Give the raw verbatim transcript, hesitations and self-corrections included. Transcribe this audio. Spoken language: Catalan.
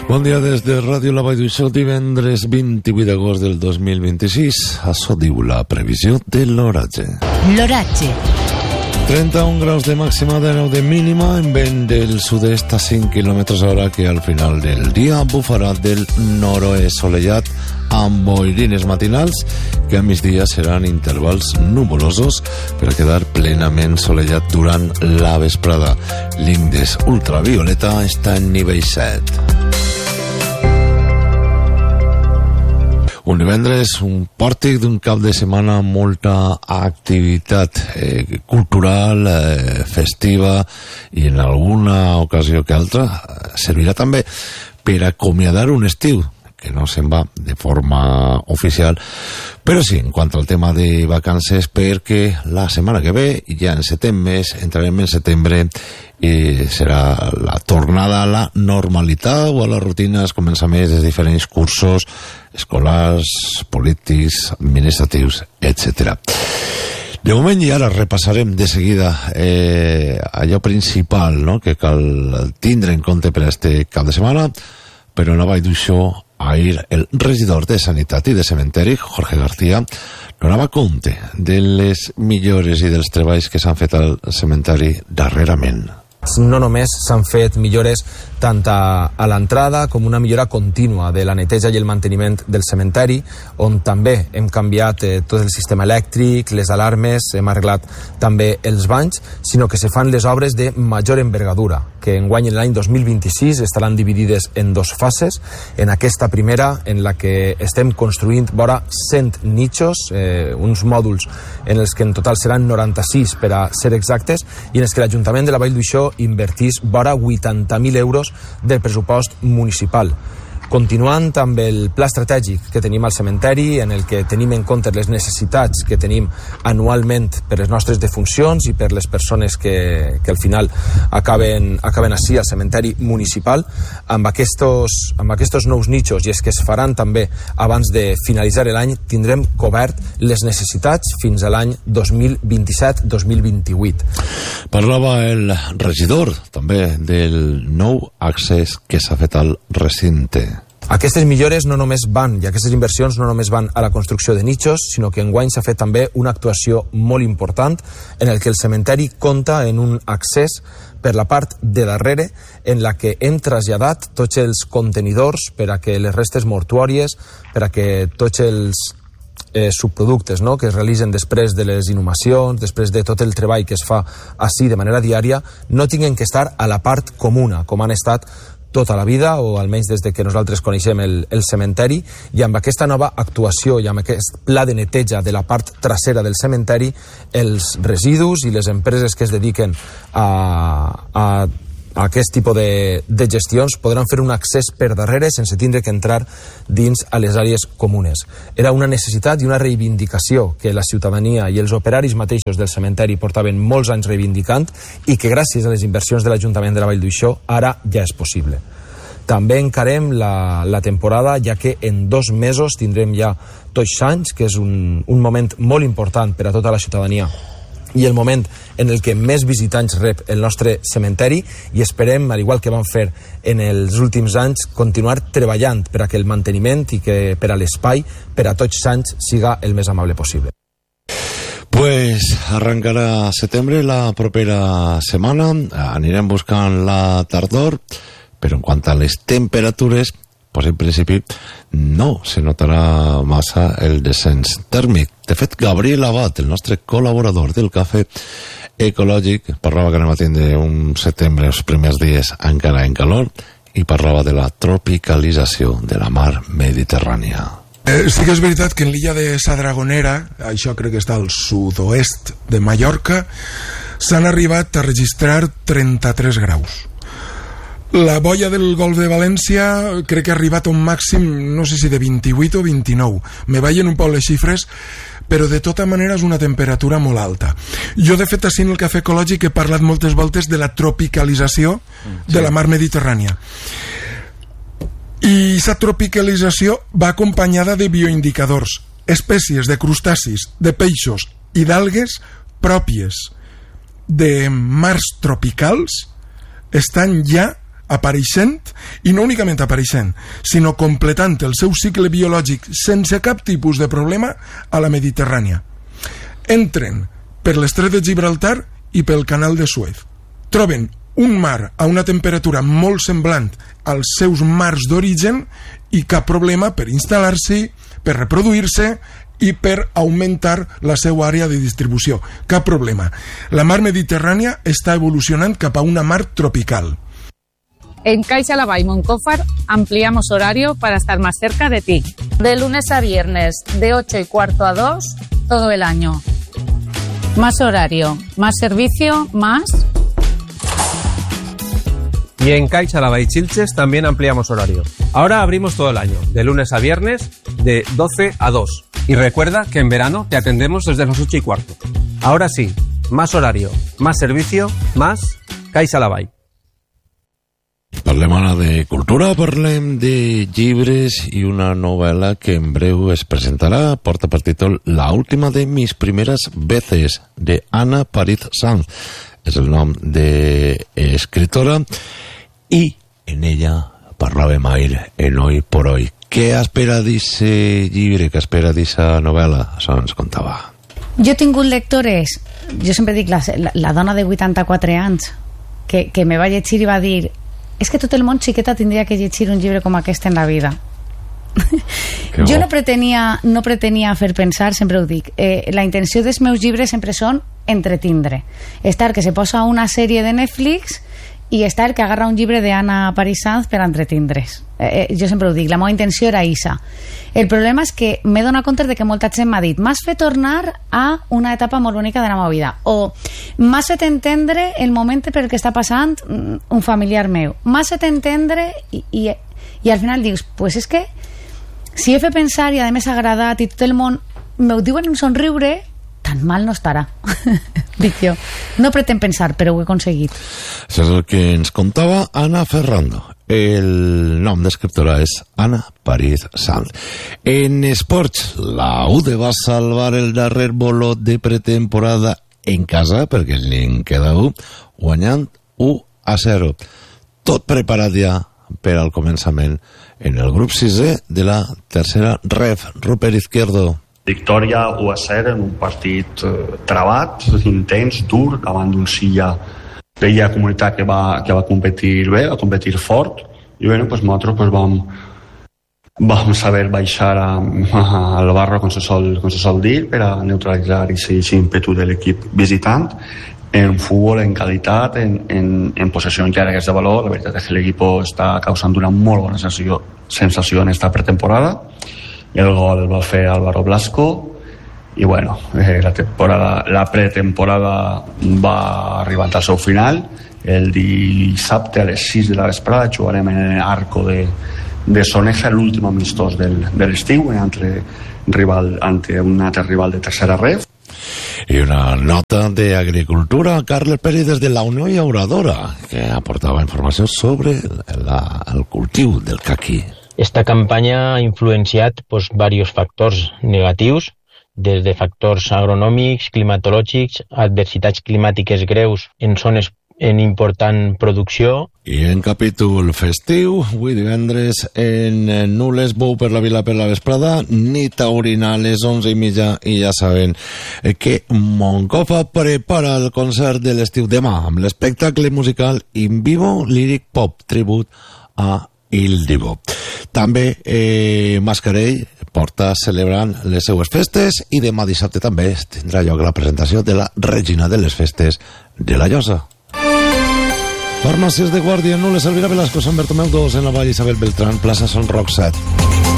Bon dia des de Ràdio La Vall d'Uixó, divendres vint-i-vuit d'agost del dos mil vint-i-sis. Això diu la previsió de l'oratge. L'oratge. trenta-un graus de màxima, de nou de mínima, en vent del sud-est a cinc quilòmetres hora, que al final del dia bufarà del nord-oest solellat, amb boirines matinals que a migdia seran intervals nuvolosos per a quedar plenament solellat durant la vesprada. L'índex ultravioleta està en nivell set. Un divendres, un pòrtic d'un cap de setmana amb molta activitat eh, cultural, eh, festiva, i en alguna ocasió que altra servirà també per acomiadar un estiu que no se'n va de forma oficial, però sí, en quant al tema de vacances, perquè la setmana que ve, ja en setembre, entrarem en setembre, i serà la tornada a la normalitat o a les rutines, començaments de diferents cursos escolars, polítics, administratius, etcètera. De moment, i ara repassarem de seguida eh, allò principal, no?, que cal tindre en compte per a este cap de setmana, però en la Vall d'Uixó, ahir el regidor de Sanitat i de Cementeri, Jorge García, donava compte de les millores i dels treballs que s'han fet al cementeri darrerament. No només s'han fet millores tant a, a l'entrada com una millora contínua de la neteja i el manteniment del cementeri, on també hem canviat eh, tot el sistema elèctric, les alarmes, hem arreglat també els banys, sinó que se fan les obres de major envergadura, que enguany en l'any dos mil vint-i-sis estaran dividides en dos fases. En aquesta primera, en la que estem construint vora cent nichos, eh, uns mòduls en els que en total seran noranta-sis per a ser exactes, i en els que l'Ajuntament de la Vall d'Uixó invertís vora vuitanta mil euros del pressupost municipal. Continuant amb el pla estratègic que tenim al cementeri, en el que tenim en compte les necessitats que tenim anualment per les nostres defuncions i per les persones que, que al final acaben, acaben així al cementeri municipal, amb aquests, amb aquests nous nichos, i és que es faran també abans de finalitzar l'any, tindrem cobert les necessitats fins a l'any dos mil vint-i-set dos mil vint-i-vuit. Parlava el regidor també del nou accés que s'ha fet al recinte. Aquestes millores no només van, i aquestes inversions no només van a la construcció de nichos, sinó que enguany s'ha fet també una actuació molt important en el que el cementeri compta en un accés per la part de darrere, en la que hem traslladat tots els contenidors per a que les restes mortuòries, per a que tots els eh, subproductes, no?, que es realitzen després de les inhumacions, després de tot el treball que es fa així de manera diària, no tinguin que estar a la part comuna, com han estat tota la vida, o almenys des de que nosaltres coneixem el, el cementeri, i amb aquesta nova actuació i amb aquest pla de neteja de la part trasera del cementeri, els residus i les empreses que es dediquen a, a, a aquest tipus de, de gestions podran fer un accés per darrere sense tindre que entrar dins a les àrees comunes. Era una necessitat i una reivindicació que la ciutadania i els operaris mateixos del cementeri portaven molts anys reivindicant, i que gràcies a les inversions de l'Ajuntament de la Vall d'Uixó ara ja és possible. També encarem la, la temporada, ja que en dos mesos tindrem ja Tots Sants, que és un, un moment molt important per a tota la ciutadania i el moment en el que més visitants rep el nostre cementeri, i esperem, al igual que vam fer en els últims anys, continuar treballant per a que el manteniment i que per a l'espai per a Tots Sants siga el més amable possible. Pues arrencarà setembre la propera setmana, anirem buscant la tardor, però en quant a les temperatures, pues en principi no se notarà massa el descens tèrmic. De fet, Gabriel Abad, el nostre col·laborador del cafè ecològic, parlava que anem a tindre un setembre, els primers dies encara en calor, i parlava de la tropicalització de la mar Mediterrània. Eh, sí que és veritat que en l'illa de Sa Dragonera, això crec que està al sud-oest de Mallorca, s'han arribat a registrar trenta-tres graus. La boia del Golf de València crec que ha arribat a un màxim, no sé si de vint-i-vuit o vint-i-nou. Me ballen un poc les xifres, però de tota manera és una temperatura molt alta. Jo, de fet, així en el Cafè Ecològic he parlat moltes voltes de la tropicalització sí. de la mar Mediterrània. I aquesta tropicalització va acompanyada de bioindicadors, espècies de crustacis, de peixos i d'algues pròpies de mars tropicals estan ja apareixent, i no únicament apareixent, sinó completant el seu cicle biològic sense cap tipus de problema a la Mediterrània. Entren per l'estret de Gibraltar i pel canal de Suez. Troben un mar a una temperatura molt semblant als seus mars d'origen i cap problema per instal·lar-s'hi, per reproduir-se i per augmentar la seva àrea de distribució. Cap problema. La mar Mediterrània està evolucionant cap a una mar tropical. En Caixa Laval Moncófar ampliamos horario para estar más cerca de ti. De lunes a viernes, de ocho y cuarto a dos, todo el año. Más horario, más servicio, más... Y en Caixa Laval Chilches también ampliamos horario. Ahora abrimos todo el año, de lunes a viernes, de doce a dos. Y recuerda que en verano te atendemos desde las ocho y cuarto. Ahora sí, más horario, más servicio, más Caixa Laval. Parlem ara de cultura, parlem de llibres i una novel·la que en breu es presentarà. Porta per títol La última de mis primeras veces, de Ana Pariz Sanz. És el nom de escritora i en ella parlàvem ahir en Hoy por Hoy. Què espera d'aquest llibre, què espera d'aquesta novel·la? Això ens contava. Jo he tingut lectores, jo sempre dic la, la, la dona de vuitanta-quatre anys que, que me va llegir i va dir és que tot el món xiqueta tindria que llegir un llibre com aquest en la vida. Jo no pretenia, no pretenia fer pensar, sempre ho dic. Eh, la intenció dels meus llibres sempre són entretindre. Estar que se posa una sèrie de Netflix i estar que agarra un llibre d'Anna Pariz Sanz per entretindre's. Eh, eh, jo sempre ho dic, la meva intenció era isa. El problema és que m'he donat compte de que molta gent m'ha dit m'has fet tornar a una etapa molt bonica de la meva vida, o m'has fet entendre el moment per el que està passant un familiar meu, m'has fet entendre i, i, i al final dius, pues és que si he fet pensar i a més ha agradat i tot el món m'ho diuen en somriure, tan mal no estarà. Dic jo, no pretén pensar, però ho he aconseguit. Això és el que ens contava Ana Ferrando. El nom d'escriptora és Ana Pariz Sanz. En esports, la U D va salvar el darrer bolot de pretemporada en casa, perquè n'en queda un, guanyant u a zero. Tot preparat ja per al començament en el grup sisè de la tercera ref. Rupert Izquierdo. Victòria u a zero en un partit eh, trabat, intens, dur, davant d'un Silla veia comunitat que va, que va competir bé, va competir fort, i bueno, pues nosaltres pues vam, vam saber baixar a, a, al barro, com se, sol, com se sol dir, per a neutralitzar aquest ímpetu de l'equip visitant en futbol, en qualitat, en, en, en possessions llargues de valor. La veritat és que l'equip està causant una molt bona sensació, sensació en esta pretemporada. El gol el va fer Álvaro Blasco i bueno, eh, la temporada, la pretemporada va arribar al seu final. El dissabte a les sis de la vesprada jugarem en l'Arco de, de Soneja, l'últim amistós del, de l'estiu, entre, rival, ante un altre rival de tercera ref. I una nota d'agricultura, Carles Pérez des de la Unió Llauradora, que aportava informació sobre la, el cultiu del caqui. Esta campaña ha influenciat pues, varios factors negatius, des de factors agronòmics, climatològics, adversitats climàtiques greus en zones en important producció. I en capítol festiu, avui divendres, en Nules, bou per la vila per la vesprada, nit taurina a les onze i mitja, i ja saben que Moncofa prepara el concert de l'estiu demà amb l'espectacle musical In Vivo Lyric Pop Tribut a Il Divo. També eh, Mascarell porta celebrant les seues festes i demà dissabte també tindrà lloc la presentació de la Regina de les Festes de la Llosa. Farmàcies de Guàrdia, Nules, Elvira Velasco, Sant Bartomeu dos, en la Vall Isabel Beltrán, plaça Son Roc set.